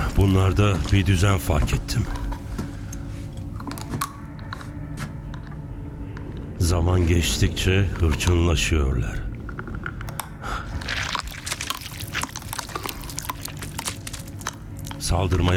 Bunlarda bir düzen fark ettim. Zaman geçtikçe hırçınlaşıyorlar. Saldırmaya